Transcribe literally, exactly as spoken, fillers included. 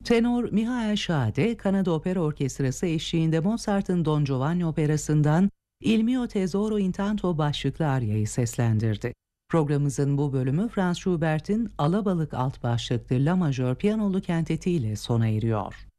Tenor Mihail Schade, Kanada Opera Orkestrası eşliğinde Mozart'ın Don Giovanni operasından Il mio tesoro intanto başlıklı aryayı seslendirdi. Programımızın bu bölümü Franz Schubert'in Alabalık alt başlıklı La Majör piyanolu kentetiyle sona eriyor.